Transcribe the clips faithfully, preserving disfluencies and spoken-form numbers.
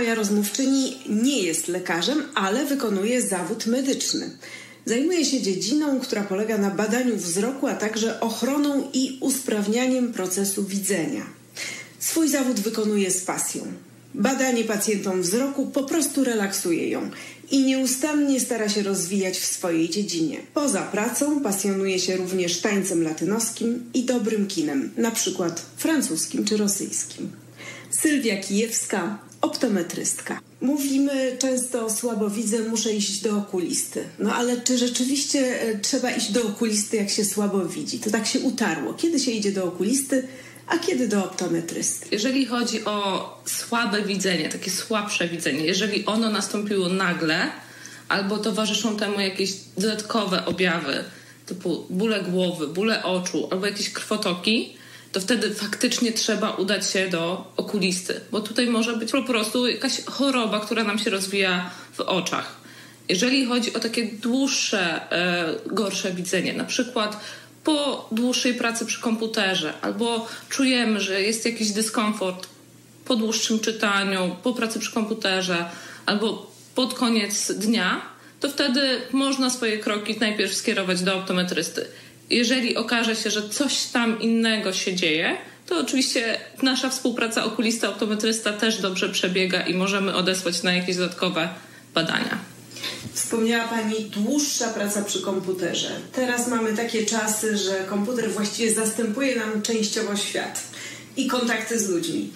moja rozmówczyni nie jest lekarzem, ale wykonuje zawód medyczny. Zajmuje się dziedziną, która polega na badaniu wzroku, a także ochroną i usprawnianiem procesu widzenia. Swój zawód wykonuje z pasją. Badanie pacjentom wzroku po prostu relaksuje ją i nieustannie stara się rozwijać w swojej dziedzinie. Poza pracą pasjonuje się również tańcem latynoskim i dobrym kinem, na przykład francuskim czy rosyjskim. Sylwia Kijewska, optometrystka. Mówimy często słabowidzę, muszę iść do okulisty. No ale czy rzeczywiście trzeba iść do okulisty, jak się słabo widzi? To tak się utarło. Kiedy się idzie do okulisty, a kiedy do optometrysty? Jeżeli chodzi o słabe widzenie, takie słabsze widzenie, jeżeli ono nastąpiło nagle albo towarzyszą temu jakieś dodatkowe objawy typu bóle głowy, bóle oczu albo jakieś krwotoki, to wtedy faktycznie trzeba udać się do okulisty, bo tutaj może być po prostu jakaś choroba, która nam się rozwija w oczach. Jeżeli chodzi o takie dłuższe, e, gorsze widzenie, na przykład po dłuższej pracy przy komputerze albo czujemy, że jest jakiś dyskomfort po dłuższym czytaniu, po pracy przy komputerze albo pod koniec dnia, to wtedy można swoje kroki najpierw skierować do optometrysty. Jeżeli okaże się, że coś tam innego się dzieje, to oczywiście nasza współpraca okulista-optometrysta też dobrze przebiega i możemy odesłać na jakieś dodatkowe badania. Wspomniała Pani dłuższa praca przy komputerze. Teraz mamy takie czasy, że komputer właściwie zastępuje nam częściowo świat i kontakty z ludźmi.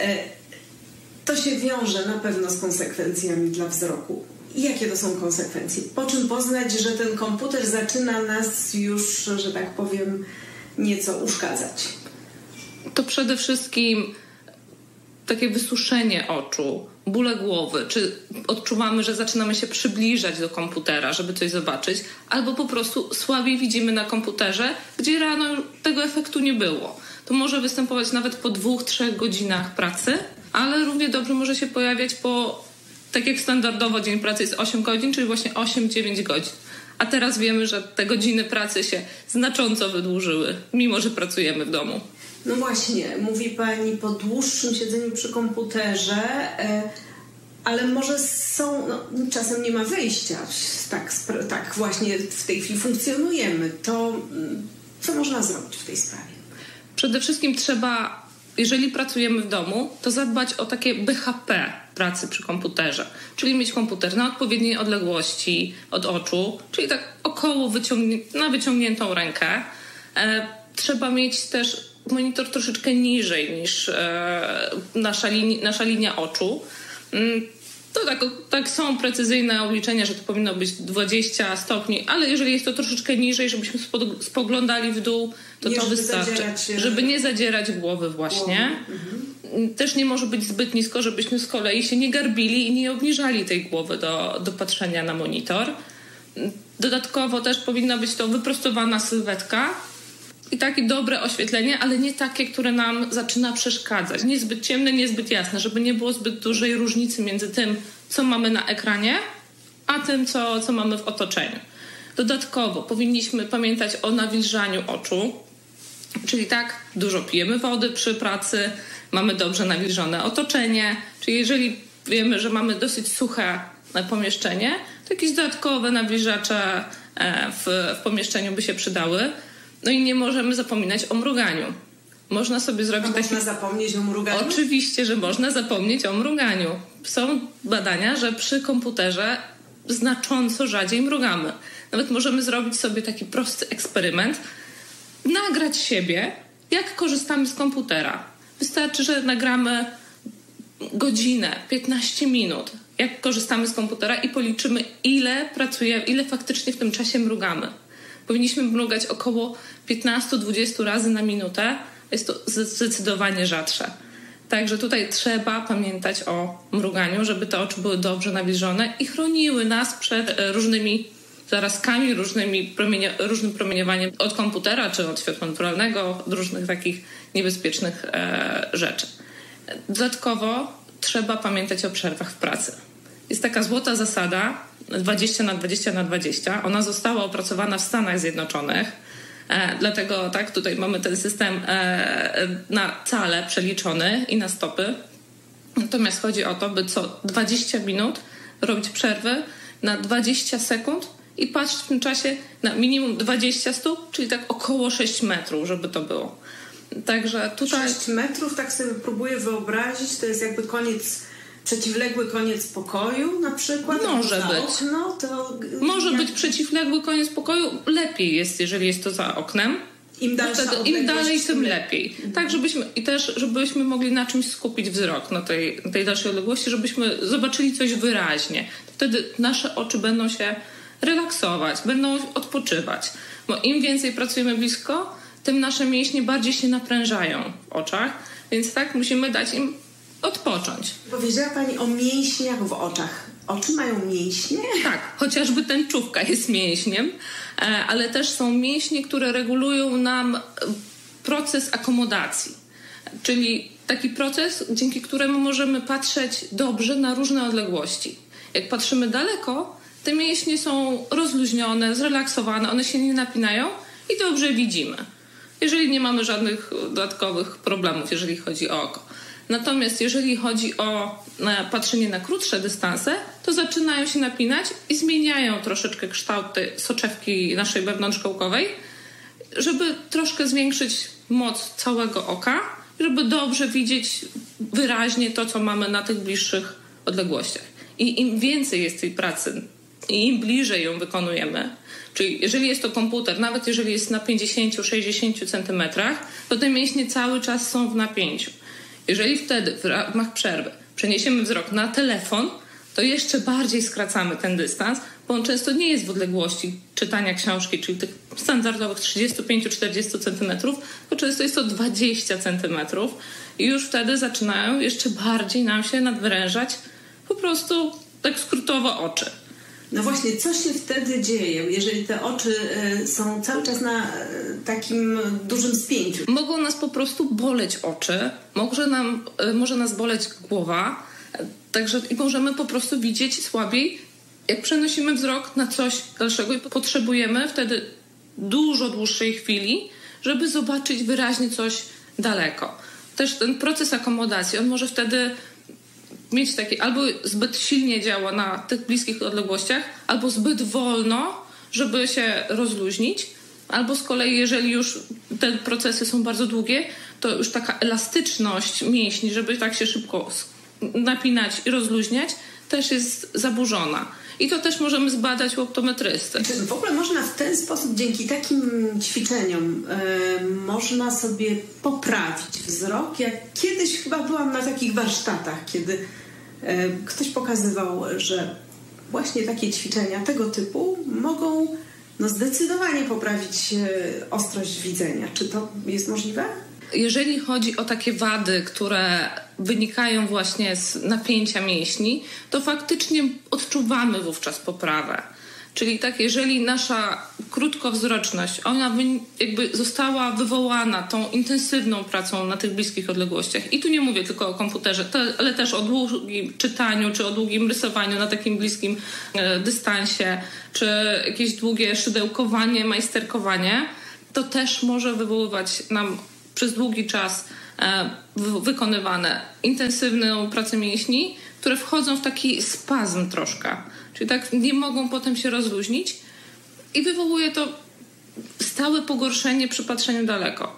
To się wiąże na pewno z konsekwencjami dla wzroku. I jakie to są konsekwencje? Po czym poznać, że ten komputer zaczyna nas już, że tak powiem, nieco uszkadzać? To przede wszystkim takie wysuszenie oczu, bóle głowy, czy odczuwamy, że zaczynamy się przybliżać do komputera, żeby coś zobaczyć, albo po prostu słabiej widzimy na komputerze, gdzie rano tego efektu nie było. To może występować nawet po dwóch, trzech godzinach pracy, ale równie dobrze może się pojawiać po, tak jak standardowo dzień pracy jest osiem godzin, czyli właśnie osiem dziewięć godzin. A teraz wiemy, że te godziny pracy się znacząco wydłużyły, mimo że pracujemy w domu. No właśnie, mówi Pani po dłuższym siedzeniu przy komputerze, ale może są, no, czasem nie ma wyjścia, tak, tak właśnie w tej chwili funkcjonujemy. To co można zrobić w tej sprawie? Przede wszystkim trzeba, jeżeli pracujemy w domu, to zadbać o takie B H P pracy przy komputerze, czyli mieć komputer na odpowiedniej odległości od oczu, czyli tak około wyciągnię- na wyciągniętą rękę. E, trzeba mieć też monitor troszeczkę niżej niż e, nasza, lini- nasza linia oczu. Mm, to tak, tak są precyzyjne obliczenia, że to powinno być dwadzieścia stopni, ale jeżeli jest to troszeczkę niżej, żebyśmy spod- spoglądali w dół, to nie, to żeby wystarczy. Się... Żeby nie zadzierać głowy właśnie. Mhm. Też nie może być zbyt nisko, żebyśmy z kolei się nie garbili i nie obniżali tej głowy do, do patrzenia na monitor. Dodatkowo też powinna być to wyprostowana sylwetka i takie dobre oświetlenie, ale nie takie, które nam zaczyna przeszkadzać. Nie zbyt ciemne, nie zbyt jasne, żeby nie było zbyt dużej różnicy między tym, co mamy na ekranie, a tym, co, co mamy w otoczeniu. Dodatkowo powinniśmy pamiętać o nawilżaniu oczu, czyli tak, dużo pijemy wody przy pracy, mamy dobrze nawilżone otoczenie, czyli jeżeli wiemy, że mamy dosyć suche pomieszczenie, to jakieś dodatkowe nawilżacze w, w pomieszczeniu by się przydały. No i nie możemy zapominać o mruganiu. Można sobie zrobić A taki... można zapomnieć o mruganiu? Oczywiście, że można zapomnieć o mruganiu. Są badania, że przy komputerze znacząco rzadziej mrugamy. Nawet możemy zrobić sobie taki prosty eksperyment, nagrać siebie, jak korzystamy z komputera. Wystarczy, że nagramy godzinę, piętnaście minut, jak korzystamy z komputera i policzymy, ile pracujemy, ile faktycznie w tym czasie mrugamy. Powinniśmy mrugać około piętnaście do dwudziestu razy na minutę. Jest to zdecydowanie rzadsze. Także tutaj trzeba pamiętać o mruganiu, żeby te oczy były dobrze nawilżone i chroniły nas przed różnymi zarazkami, różnymi promienio- różnym promieniowaniem od komputera czy od światła naturalnego, od różnych takich niebezpiecznych e, rzeczy. Dodatkowo trzeba pamiętać o przerwach w pracy. Jest taka złota zasada dwadzieścia na dwadzieścia na dwadzieścia. Ona została opracowana w Stanach Zjednoczonych. E, dlatego tak, tutaj mamy ten system e, na cale przeliczony i na stopy. Natomiast chodzi o to, by co dwadzieścia minut robić przerwy na dwadzieścia sekund i patrzeć w tym czasie na minimum dwadzieścia stóp, czyli tak około sześć metrów, żeby to było. Także tutaj... sześć metrów, tak sobie próbuję wyobrazić, to jest jakby koniec, przeciwległy koniec pokoju na przykład. Może za być. Okno, to... Może jak... być przeciwległy koniec pokoju. Lepiej jest, jeżeli jest to za oknem. Im dalsza Wtedy, im dalej, tym lepiej. Mhm. Tak, żebyśmy i też, żebyśmy mogli na czymś skupić wzrok na tej, na tej dalszej odległości, żebyśmy zobaczyli coś wyraźnie. Wtedy nasze oczy będą się relaksować, będą odpoczywać. Bo im więcej pracujemy blisko, tym nasze mięśnie bardziej się naprężają w oczach, więc tak musimy dać im odpocząć. Powiedziała Pani o mięśniach w oczach. Oczy mają mięśnie? Tak, chociażby tęczówka jest mięśniem, ale też są mięśnie, które regulują nam proces akomodacji. Czyli taki proces, dzięki któremu możemy patrzeć dobrze na różne odległości. Jak patrzymy daleko, te mięśnie są rozluźnione, zrelaksowane, one się nie napinają i dobrze widzimy. Jeżeli nie mamy żadnych dodatkowych problemów, jeżeli chodzi o oko. Natomiast jeżeli chodzi o patrzenie na krótsze dystanse, to zaczynają się napinać i zmieniają troszeczkę kształt tej soczewki naszej wewnątrzkołkowej, żeby troszkę zwiększyć moc całego oka, żeby dobrze widzieć wyraźnie to, co mamy na tych bliższych odległościach. I im więcej jest tej pracy i im bliżej ją wykonujemy, czyli jeżeli jest to komputer, nawet jeżeli jest na pięćdziesiąt do sześćdziesięciu centymetrach, to te mięśnie cały czas są w napięciu. Jeżeli wtedy w ramach przerwy przeniesiemy wzrok na telefon, to jeszcze bardziej skracamy ten dystans, bo on często nie jest w odległości czytania książki, czyli tych standardowych trzydzieści pięć do czterdziestu centymetrów, to często jest to dwadzieścia centymetrów i już wtedy zaczynają jeszcze bardziej nam się nadwyrężać po prostu tak skrótowo oczy. No właśnie, co się wtedy dzieje, jeżeli te oczy są cały czas na takim dużym spięciu? Mogą nas po prostu boleć oczy, może, nam, może nas boleć głowa, także i możemy po prostu widzieć słabiej, jak przenosimy wzrok na coś dalszego i potrzebujemy wtedy dużo dłuższej chwili, żeby zobaczyć wyraźnie coś daleko. Też ten proces akomodacji, on może wtedy mieć takie, albo zbyt silnie działa na tych bliskich odległościach, albo zbyt wolno, żeby się rozluźnić, albo z kolei, jeżeli już te procesy są bardzo długie, to już taka elastyczność mięśni, żeby tak się szybko napinać i rozluźniać, też jest zaburzona. I to też możemy zbadać u optometrysty. Czy w ogóle można w ten sposób, dzięki takim ćwiczeniom, yy, można sobie poprawić wzrok? Ja kiedyś chyba byłam na takich warsztatach, kiedy yy, ktoś pokazywał, że właśnie takie ćwiczenia tego typu mogą no, zdecydowanie poprawić yy, ostrość widzenia. Czy to jest możliwe? Jeżeli chodzi o takie wady, które wynikają właśnie z napięcia mięśni, to faktycznie odczuwamy wówczas poprawę. Czyli tak, jeżeli nasza krótkowzroczność, ona jakby została wywołana tą intensywną pracą na tych bliskich odległościach. I tu nie mówię tylko o komputerze, ale też o długim czytaniu, czy o długim rysowaniu na takim bliskim dystansie, czy jakieś długie szydełkowanie, majsterkowanie, to też może wywoływać nam przez długi czas e, wykonywane intensywną pracę mięśni, które wchodzą w taki spazm troszkę. Czyli tak nie mogą potem się rozluźnić i wywołuje to stałe pogorszenie przy patrzeniu daleko.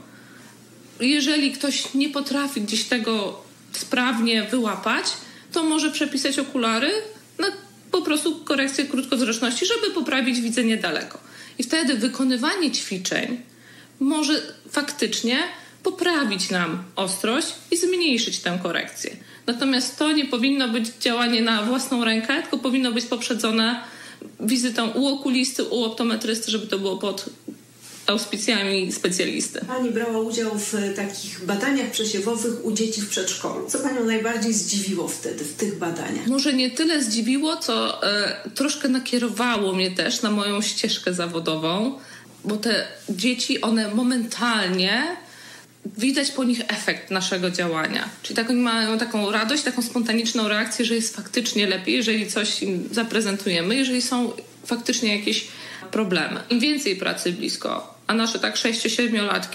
Jeżeli ktoś nie potrafi gdzieś tego sprawnie wyłapać, to może przepisać okulary na po prostu korekcję krótkowzroczności, żeby poprawić widzenie daleko. I wtedy wykonywanie ćwiczeń może faktycznie poprawić nam ostrość i zmniejszyć tę korekcję. Natomiast to nie powinno być działanie na własną rękę, tylko powinno być poprzedzone wizytą u okulisty, u optometrysty, żeby to było pod auspicjami specjalisty. Pani brała udział w takich badaniach przesiewowych u dzieci w przedszkolu. Co Panią najbardziej zdziwiło wtedy w tych badaniach? Może nie tyle zdziwiło, co e, troszkę nakierowało mnie też na moją ścieżkę zawodową, bo te dzieci, one momentalnie widać po nich efekt naszego działania. Czyli tak oni mają taką radość, taką spontaniczną reakcję, że jest faktycznie lepiej, jeżeli coś im zaprezentujemy, jeżeli są faktycznie jakieś problemy. Im więcej pracy blisko, a nasze tak sześcio-siedmiolatki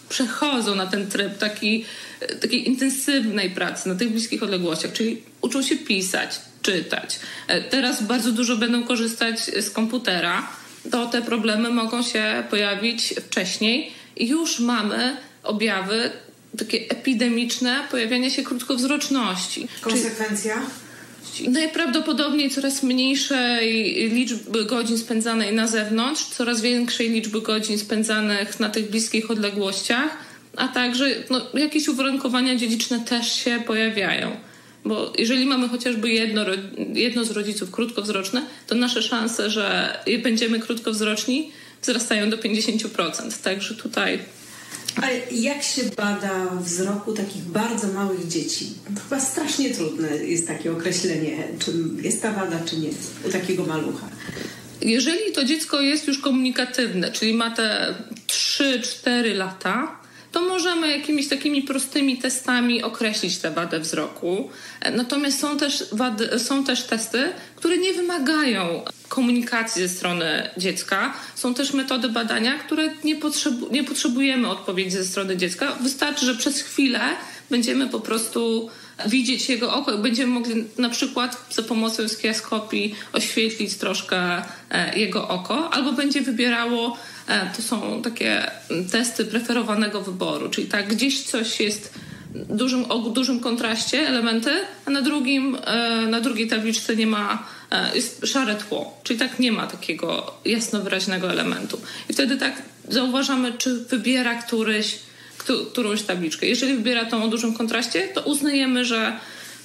przechodzą na ten tryb taki, takiej intensywnej pracy na tych bliskich odległościach, czyli uczą się pisać, czytać. Teraz bardzo dużo będą korzystać z komputera, to te problemy mogą się pojawić wcześniej i już mamy objawy takie epidemiczne pojawiania się krótkowzroczności. Konsekwencja? Czyli najprawdopodobniej coraz mniejszej liczby godzin spędzanej na zewnątrz, coraz większej liczby godzin spędzanych na tych bliskich odległościach, a także no, jakieś uwarunkowania dziedziczne też się pojawiają. Bo jeżeli mamy chociażby jedno, jedno z rodziców krótkowzroczne, to nasze szanse, że będziemy krótkowzroczni, wzrastają do pięćdziesiąt procent. Także tutaj... A jak się bada wzroku takich bardzo małych dzieci? Chyba strasznie trudne jest takie określenie, czym jest ta wada, czy nie, u takiego malucha. Jeżeli to dziecko jest już komunikatywne, czyli ma te trzy cztery lata, to możemy jakimiś takimi prostymi testami określić tę wadę wzroku. Natomiast są też, wady, są też testy, które nie wymagają komunikacji ze strony dziecka. Są też metody badania, które nie, potrzebu- nie potrzebujemy odpowiedzi ze strony dziecka. Wystarczy, że przez chwilę będziemy po prostu widzieć jego oko i będziemy mogli na przykład za pomocą skiaskopii oświetlić troszkę jego oko, albo będzie wybierało, to są takie testy preferowanego wyboru, czyli tak gdzieś coś jest dużym, o dużym kontraście elementy, a na drugim, na drugiej tabliczce nie ma, jest szare tło, czyli tak nie ma takiego jasno wyraźnego elementu. I wtedy tak zauważamy, czy wybiera któryś którąś tabliczkę. Jeżeli wybiera tą o dużym kontraście, to uznajemy, że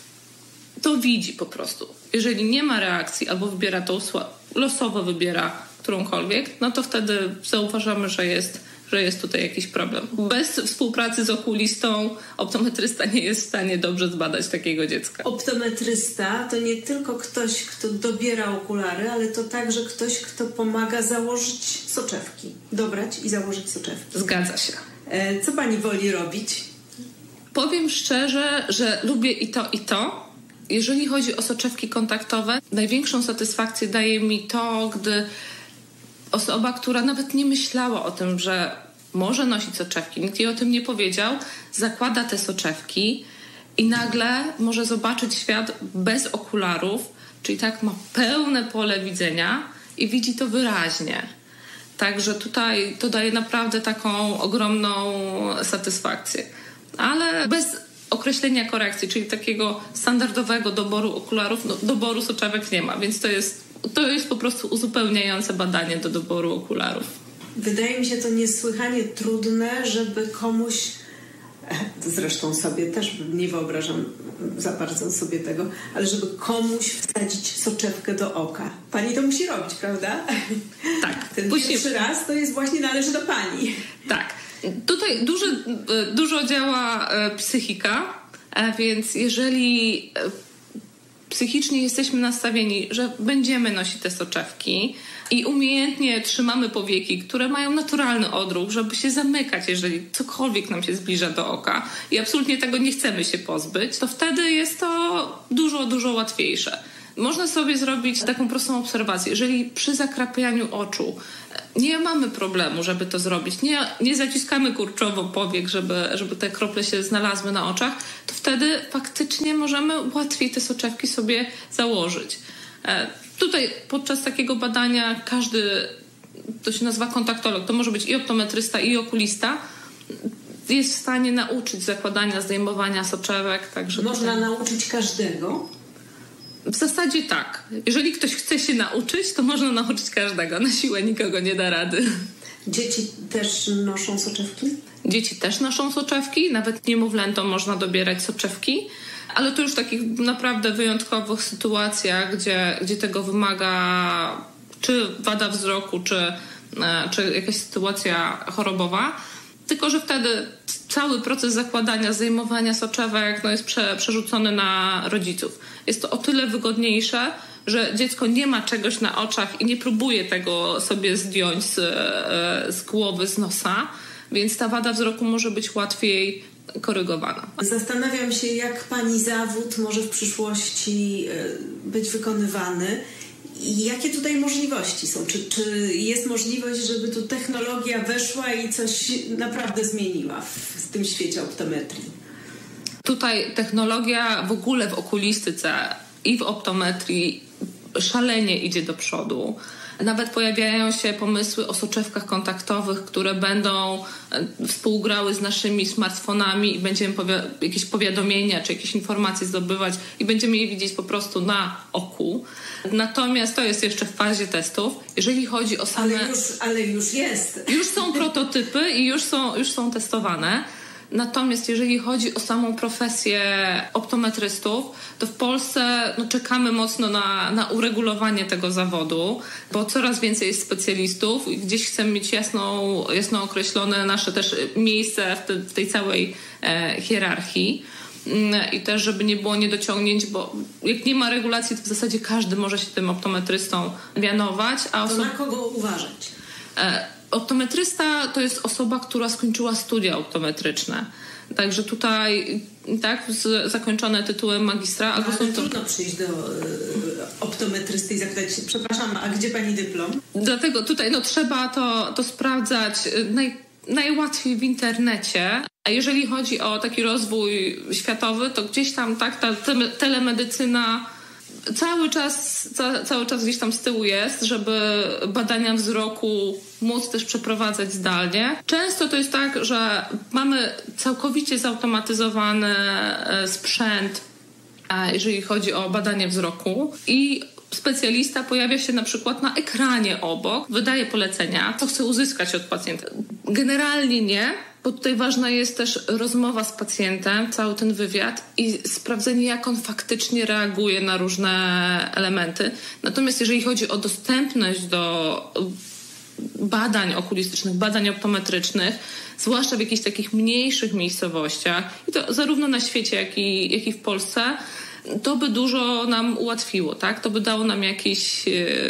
to widzi po prostu. Jeżeli nie ma reakcji albo wybiera tą losowo wybiera którąkolwiek, no to wtedy zauważamy, że jest, że jest tutaj jakiś problem. Bez współpracy z okulistą optometrysta nie jest w stanie dobrze zbadać takiego dziecka. Optometrysta to nie tylko ktoś, kto dobiera okulary, ale to także ktoś, kto pomaga założyć soczewki. Dobrać i założyć soczewki. Zgadza się. Co pani woli robić? Powiem szczerze, że lubię i to, i to. Jeżeli chodzi o soczewki kontaktowe, największą satysfakcję daje mi to, gdy osoba, która nawet nie myślała o tym, że może nosić soczewki, nikt jej o tym nie powiedział, zakłada te soczewki i nagle może zobaczyć świat bez okularów, czyli tak ma pełne pole widzenia i widzi to wyraźnie. Także tutaj to daje naprawdę taką ogromną satysfakcję. Ale bez określenia korekcji, czyli takiego standardowego doboru okularów, no, doboru soczewek nie ma, więc to jest, to jest po prostu uzupełniające badanie do doboru okularów. Wydaje mi się to niesłychanie trudne, żeby komuś, zresztą sobie też nie wyobrażam za bardzo sobie tego, ale żeby komuś wsadzić soczewkę do oka. Pani to musi robić, prawda? Tak. Ten Później... pierwszy raz to jest właśnie należy do pani. Tak. Tutaj dużo, dużo działa psychika, a więc jeżeli psychicznie jesteśmy nastawieni, że będziemy nosić te soczewki i umiejętnie trzymamy powieki, które mają naturalny odruch, żeby się zamykać, jeżeli cokolwiek nam się zbliża do oka i absolutnie tego nie chcemy się pozbyć, to wtedy jest to dużo, dużo łatwiejsze. Można sobie zrobić taką prostą obserwację. Jeżeli przy zakrapianiu oczu nie mamy problemu, żeby to zrobić, nie, nie zaciskamy kurczowo powiek, żeby, żeby te krople się znalazły na oczach, to wtedy faktycznie możemy łatwiej te soczewki sobie założyć. E, tutaj podczas takiego badania każdy, to się nazywa kontaktolog, to może być i optometrysta, i okulista, jest w stanie nauczyć zakładania, zdejmowania soczewek. Także można tutaj... nauczyć każdego? W zasadzie tak. Jeżeli ktoś chce się nauczyć, to można nauczyć każdego. Na siłę nikogo nie da rady. Dzieci też noszą soczewki? Dzieci też noszą soczewki. Nawet niemowlętom można dobierać soczewki. Ale to już w takich naprawdę wyjątkowych sytuacjach, gdzie, gdzie tego wymaga czy wada wzroku, czy, czy jakaś sytuacja chorobowa. Tylko że wtedy cały proces zakładania, zdejmowania soczewek no jest prze, przerzucony na rodziców. Jest to o tyle wygodniejsze, że dziecko nie ma czegoś na oczach i nie próbuje tego sobie zdjąć z, z głowy, z nosa, więc ta wada wzroku może być łatwiej korygowana. Zastanawiam się, jak pani zawód może w przyszłości być wykonywany I jakie tutaj możliwości są? Czy, czy jest możliwość, żeby tu technologia weszła i coś naprawdę zmieniła w, w tym świecie optometrii? Tutaj technologia w ogóle w okulistyce i w optometrii szalenie idzie do przodu. Nawet pojawiają się pomysły o soczewkach kontaktowych, które będą współgrały z naszymi smartfonami i będziemy powi- jakieś powiadomienia czy jakieś informacje zdobywać i będziemy je widzieć po prostu na oku. Natomiast to jest jeszcze w fazie testów. Jeżeli chodzi o same... Ale już, ale już jest. Już są prototypy i już są, już są testowane. Natomiast jeżeli chodzi o samą profesję optometrystów, to w Polsce no, czekamy mocno na, na uregulowanie tego zawodu, bo coraz więcej jest specjalistów i gdzieś chcemy mieć jasną, jasno określone nasze też miejsce w, te, w tej całej e, hierarchii. I też, żeby nie było niedociągnięć, bo jak nie ma regulacji, to w zasadzie każdy może się tym optometrystą mianować. A to oso- na kogo uważać? E, Optometrysta to jest osoba, która skończyła studia optometryczne. Także tutaj tak, z, zakończone tytułem magistra. No, ale są to... trudno przyjść do y, optometrysty i zapytać się, przepraszam, a gdzie pani dyplom? Dlatego tutaj no, trzeba to, to sprawdzać naj, najłatwiej w internecie. A jeżeli chodzi o taki rozwój światowy, to gdzieś tam tak ta te, telemedycyna cały czas, ca, cały czas gdzieś tam z tyłu jest, żeby badania wzroku móc też przeprowadzać zdalnie. Często to jest tak, że mamy całkowicie zautomatyzowany sprzęt, jeżeli chodzi o badanie wzroku i specjalista pojawia się na przykład na ekranie obok, wydaje polecenia, co chce uzyskać od pacjenta. Generalnie nie, bo tutaj ważna jest też rozmowa z pacjentem, cały ten wywiad i sprawdzenie, jak on faktycznie reaguje na różne elementy. Natomiast jeżeli chodzi o dostępność do badań okulistycznych, badań optometrycznych, zwłaszcza w jakichś takich mniejszych miejscowościach, i to zarówno na świecie, jak i, jak i w Polsce, to by dużo nam ułatwiło, tak? To by dało nam jakieś,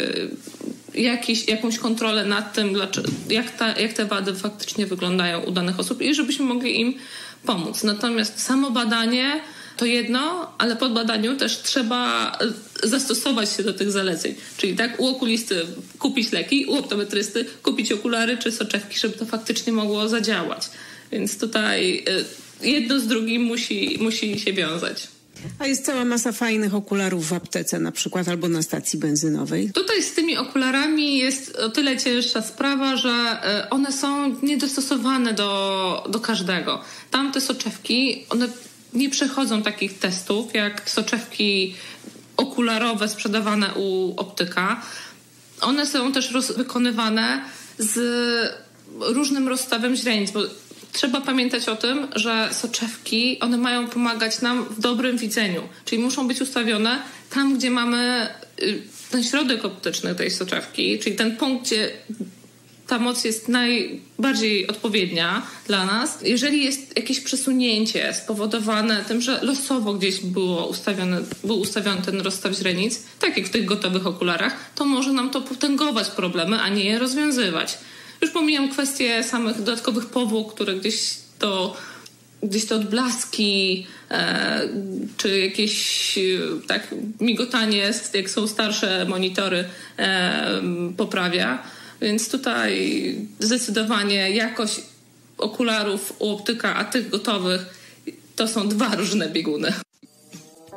jakieś, jakąś kontrolę nad tym, jak, ta, jak te wady faktycznie wyglądają u danych osób i żebyśmy mogli im pomóc. Natomiast samo badanie to jedno, ale po badaniu też trzeba zastosować się do tych zaleceń. Czyli tak u okulisty kupić leki, u optometrysty kupić okulary czy soczewki, żeby to faktycznie mogło zadziałać. Więc tutaj jedno z drugim musi, musi się wiązać. A jest cała masa fajnych okularów w aptece na przykład albo na stacji benzynowej. Tutaj z tymi okularami jest o tyle cięższa sprawa, że one są niedostosowane do, do każdego. Tamte soczewki, one nie przechodzą takich testów jak soczewki okularowe sprzedawane u optyka. One są też roz- wykonywane z różnym rozstawem źrenic, bo trzeba pamiętać o tym, że soczewki, one mają pomagać nam w dobrym widzeniu. Czyli muszą być ustawione tam, gdzie mamy ten środek optyczny tej soczewki, czyli ten punkt, gdzie ta moc jest najbardziej odpowiednia dla nas. Jeżeli jest jakieś przesunięcie spowodowane tym, że losowo gdzieś było ustawione, był ustawiony ten rozstaw źrenic, tak jak w tych gotowych okularach, to może nam to potęgować problemy, a nie je rozwiązywać. Już pomijam kwestię samych dodatkowych powłok, które gdzieś to, gdzieś to odblaski e, czy jakieś e, tak migotanie, jak są starsze monitory, e, poprawia. Więc tutaj zdecydowanie jakość okularów u optyka, a tych gotowych to są dwa różne bieguny.